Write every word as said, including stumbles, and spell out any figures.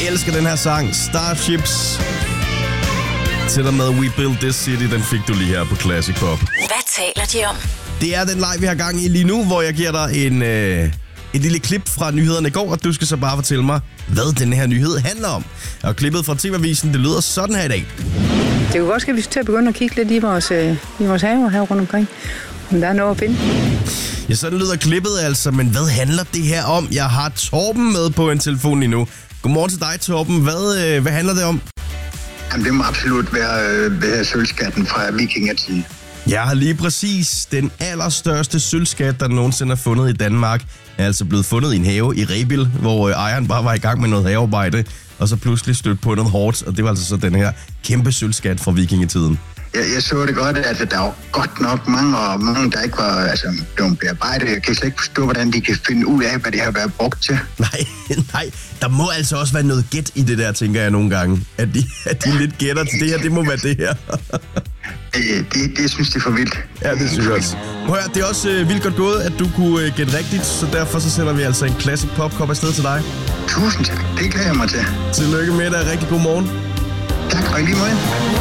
elsker den her sang. Starships. Til og med We Built This City, den fik du lige her på Classic Pop. Hvad taler de om? Det er den live, vi har gang i lige nu, hvor jeg giver dig en, øh, et lille klip fra nyhederne i går, og du skal så bare fortælle mig, hvad den her nyhed handler om. Og klippet fra T V-avisen, det lyder sådan her i dag. Det kunne godt ske, at vi skal til at begynde at kigge lidt i vores, øh, i vores haver her rundt omkring, om der er noget at finde. Ja, sådan lyder klippet altså, men hvad handler det her om? Jeg har Torben med på en telefon lige nu. Godmorgen til dig, Torben. Hvad, øh, hvad handler det om? Jamen, det må absolut være, øh, være sølvskatten fra vikingetiden. Ja, lige præcis. Den allerstørste sølvskat, der nogensinde er fundet i Danmark, er altså blevet fundet i en have i Rebild, hvor øh, ejeren bare var i gang med noget havearbejde, og så pludselig stødte på noget hårdt, og det var altså så den her kæmpe sølvskat fra vikingetiden. Jeg, jeg så det godt, at der var godt nok mange, og mange, der ikke var altså, blevet bearbejdet. Jeg kan slet ikke forstå, hvordan de kan finde ud af, hvad det har været brugt til. Nej, nej. Der må altså også være noget gæt i det der, tænker jeg nogle gange. At de, at de lidt gætter til det her, det må være det her. det, det, det synes jeg er for vildt. Ja, det synes jeg også. Prøv at, det er også øh, vildt godt gået, at du kunne øh, gætte rigtigt, så derfor så sender vi altså en Classic Pop-kop afsted til dig. Tusind tak. Det glæder jeg mig til. Tillykke med dig. Rigtig god morgen. Tak, og i lige måde.